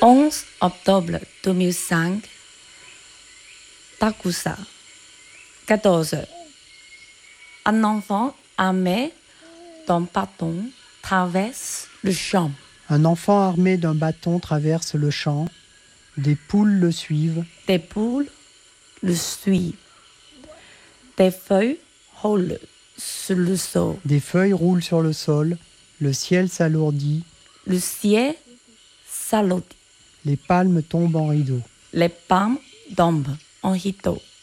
11 octobre 2005, Takusa. 14. Un enfant armé d'un bâton traverse le champ. Un enfant armé d'un bâton traverse le champ. Des poules le suivent. Des poules le suivent. Des feuilles roulent sur le sol. Des feuilles roulent sur le sol. Le ciel s'alourdit. Le ciel s'alourdit. Les palmes tombent en rideaux. Les palmes tombent en rideaux.